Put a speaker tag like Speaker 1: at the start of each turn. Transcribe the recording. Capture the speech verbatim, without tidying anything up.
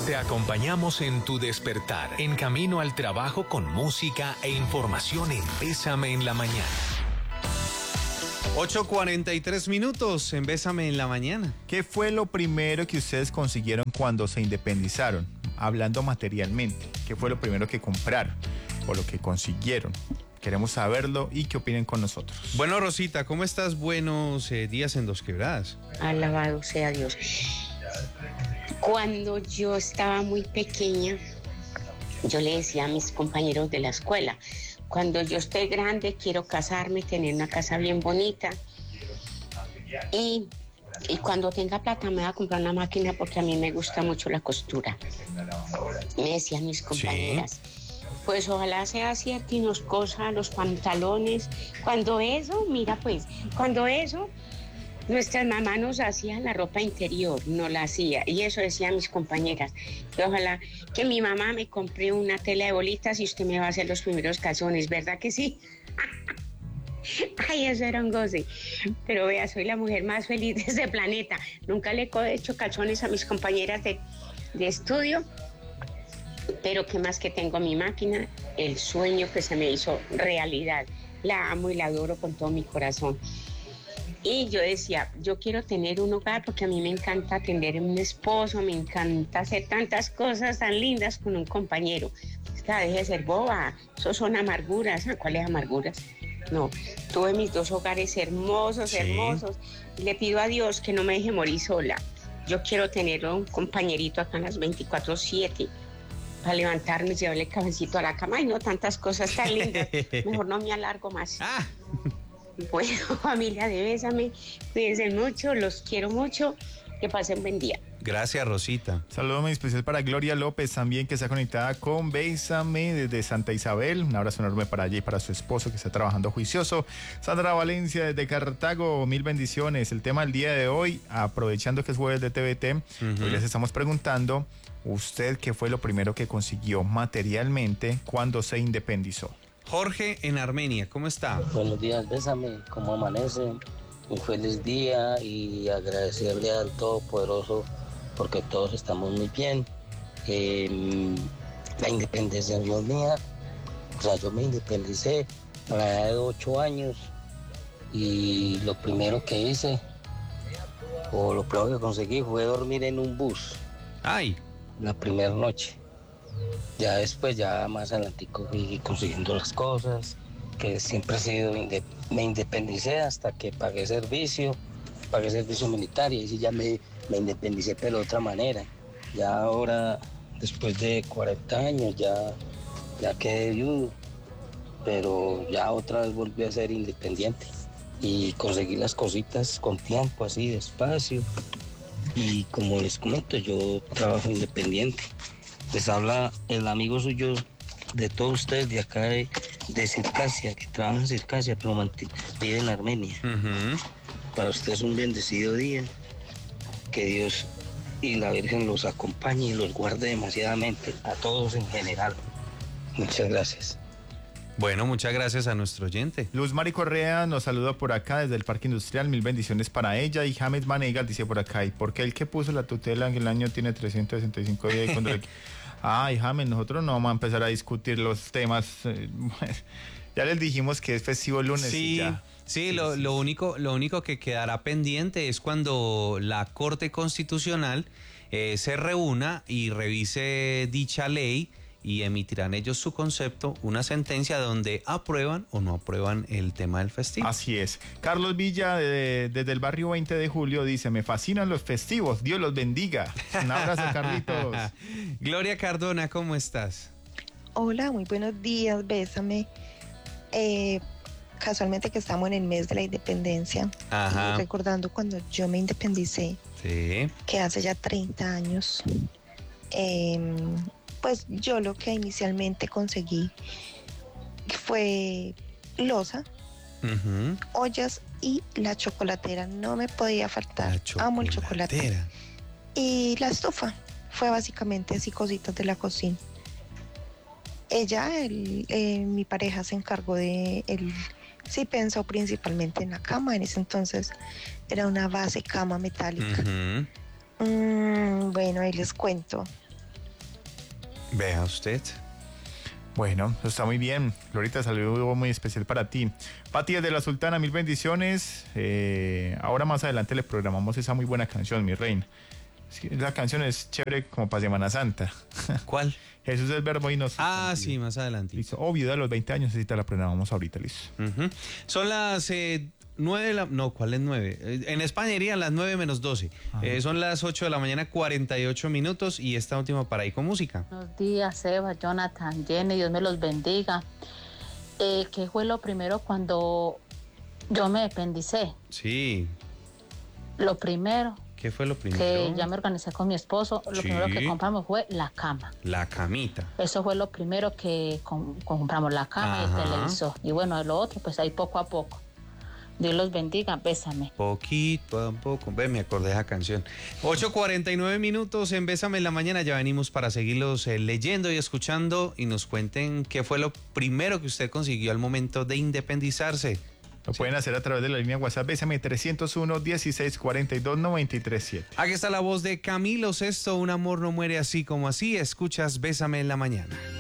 Speaker 1: Te acompañamos en tu despertar, en camino al trabajo con música e información en Bésame en la Mañana.
Speaker 2: ocho cuarenta y tres minutos en Bésame en la Mañana.
Speaker 3: ¿Qué fue lo primero que ustedes consiguieron cuando se independizaron? Hablando materialmente, ¿qué fue lo primero que compraron o lo que consiguieron? Queremos saberlo y qué opinen con nosotros.
Speaker 2: Bueno, Rosita, ¿cómo estás? Buenos eh, días en Dos Quebradas.
Speaker 4: Alabado sea Dios. Cuando yo estaba muy pequeña, yo le decía a mis compañeros de la escuela, cuando yo esté grande quiero casarme, tener una casa bien bonita y, y cuando tenga plata me voy a comprar una máquina porque a mí me gusta mucho la costura. Me decían mis compañeras. ¿Sí? Pues ojalá sea cierto y nos cosa los pantalones. Cuando eso, mira pues, cuando eso, nuestras mamás nos hacían la ropa interior, no la hacía. Y eso decían mis compañeras. Que ojalá que mi mamá me compre una tela de bolitas y usted me va a hacer los primeros calzones, ¿verdad que sí? Ay, eso era un goce. Pero vea, soy la mujer más feliz de ese planeta. Nunca le he hecho calzones a mis compañeras de, de estudio. Pero que más que tengo mi máquina, el sueño que se me hizo realidad. La amo y la adoro con todo mi corazón. Y yo decía, yo quiero tener un hogar porque a mí me encanta atender a un esposo, me encanta hacer tantas cosas tan lindas con un compañero. O sea, deje de ser boba, eso son amarguras. ¿Cuáles amarguras? No, tuve mis dos hogares hermosos, sí. hermosos. Y le pido a Dios que no me deje morir sola. Yo quiero tener un compañerito acá en las veinticuatro siete. Para levantarme y llevarle el cabecito a la cama. Y no tantas cosas tan lindas. Mejor no me alargo más. Ah. Bueno, familia de Bésame, cuídense mucho, los quiero mucho. Que pasen buen día.
Speaker 2: Gracias, Rosita.
Speaker 3: Saludo muy especial para Gloria López también, que está conectada con Bésame desde Santa Isabel. Un abrazo enorme para ella y para su esposo que está trabajando juicioso. Sandra Valencia desde Cartago, mil bendiciones. El tema del día de hoy, aprovechando que es jueves de T V T, uh-huh. hoy les estamos preguntando, ¿usted qué fue lo primero que consiguió materialmente cuando se independizó?
Speaker 2: Jorge en Armenia, ¿cómo está?
Speaker 5: Buenos días, Bésame, ¿cómo amanece? Un feliz día y agradecerle al Todopoderoso porque todos estamos muy bien. Eh, la independencia no es mía, o sea, yo me independicé a la edad de ocho años y lo primero que hice, o lo primero que conseguí fue dormir en un bus.
Speaker 2: ¡Ay!
Speaker 5: La primera noche. Ya después, ya más adelante fui consiguiendo las cosas, que siempre he sido, me independicé hasta que pagué servicio, pagué servicio militar y así ya me, me independicé pero de otra manera. Ya ahora, después de cuarenta años, ya, ya quedé viudo, pero ya otra vez volví a ser independiente y conseguí las cositas con tiempo, así despacio. Y como les comento, yo trabajo independiente. Les habla el amigo suyo de todos ustedes de acá de, de Circasia, que trabaja en Circasia, pero mantiene, vive en Armenia. Uh-huh. Para ustedes un bendecido día. Que Dios y la Virgen los acompañe y los guarde demasiadamente, a todos en general. Muchas gracias.
Speaker 2: Bueno, muchas gracias a nuestro oyente.
Speaker 3: Luz Mari Correa nos saluda por acá desde el Parque Industrial, mil bendiciones para ella. Y James Manegas dice por acá, ¿y por qué el que puso la tutela en el año tiene trescientos sesenta y cinco días? Y cuando le... Ay, James, nosotros no vamos a empezar a discutir los temas. Ya les dijimos que es festivo lunes.
Speaker 2: Sí,
Speaker 3: y ya.
Speaker 2: sí, lo, lo, único, lo único que quedará pendiente es cuando la Corte Constitucional eh, se reúna y revise dicha ley y emitirán ellos su concepto, una sentencia donde aprueban o no aprueban el tema del festivo.
Speaker 3: Así es. Carlos Villa, de, desde el barrio veinte de julio, dice, me fascinan los festivos, Dios los bendiga. Un abrazo, Carlitos.
Speaker 2: Gloria Cardona, ¿cómo estás?
Speaker 6: Hola, muy buenos días, Bésame. Eh, casualmente que estamos en el mes de la independencia. Ajá. Recordando cuando yo me independicé,
Speaker 2: sí,
Speaker 6: que hace ya treinta años. Eh, pues yo lo que inicialmente conseguí fue loza, uh-huh. ollas y la chocolatera. No me podía faltar. Amo el chocolate. Y la estufa. Fue básicamente así cositas de la cocina. Ella, el, eh, mi pareja, se encargó de el, sí pensó principalmente en la cama. En ese entonces era una base cama metálica. Uh-huh. mm, bueno, ahí les cuento.
Speaker 2: Vea usted.
Speaker 3: Bueno, eso está muy bien. Glorita, saludo muy especial para ti. Pati de la Sultana, mil bendiciones. Eh, ahora más adelante le programamos esa muy buena canción, mi reina. Sí, la canción es chévere como para Semana Santa.
Speaker 2: ¿Cuál?
Speaker 3: Jesús es verbo y nos...
Speaker 2: Ah, sí, más adelante.
Speaker 3: Listo. Obvio, de los veinte años, así te la programamos ahorita, listo.
Speaker 2: Uh-huh. Son las eh, nueve de la... No, ¿cuál es nueve? Eh, en España irían las nueve menos doce. Eh, son las ocho de la mañana, cuarenta y ocho minutos, y esta última para ahí con música.
Speaker 7: Buenos días, Eva, Jonathan, Jenny, Dios me los bendiga. Eh, ¿Qué fue lo primero cuando yo me dependicé?
Speaker 2: Sí.
Speaker 7: Lo primero...
Speaker 2: ¿Qué fue lo primero?
Speaker 7: Que ya me organicé con mi esposo. Lo
Speaker 2: Sí.
Speaker 7: primero que compramos fue la cama.
Speaker 2: La camita.
Speaker 7: Eso fue lo primero que com- compramos, la cama y
Speaker 2: Ajá.
Speaker 7: el televisor. Y bueno, lo otro, pues ahí poco a poco. Dios los bendiga, bésame.
Speaker 2: Poquito a poco. Ve, me acordé de esa canción. ocho cuarenta y nueve minutos en Bésame en la Mañana. Ya venimos para seguirlos eh, leyendo y escuchando y nos cuenten qué fue lo primero que usted consiguió al momento de independizarse.
Speaker 3: Lo pueden hacer a través de la línea WhatsApp Bésame trescientos uno, dieciséis, cuarenta y dos, noventa y tres, siete.
Speaker 2: Aquí está la voz de Camilo Sesto. Un amor no muere así como así. Escuchas Bésame en la Mañana.